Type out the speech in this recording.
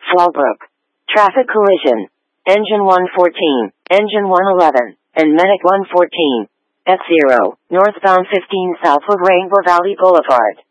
Fallbrook. Traffic collision. Engine 114, Engine 111, and Medic 114. F0, northbound 15 south of Rainbow Valley Boulevard.